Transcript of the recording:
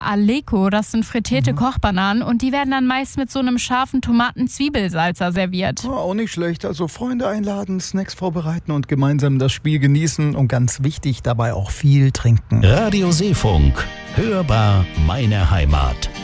Aleko, das sind frittierte Kochbananen und die werden dann meist mit so einem scharfen Tomaten-Zwiebelsalzer serviert. Oh, auch nicht schlecht. Also Freunde einladen, Snacks vorbereiten und gemeinsam das Spiel genießen und ganz wichtig, dabei auch viel trinken. Radio Seefunk, hörbar meine Heimat.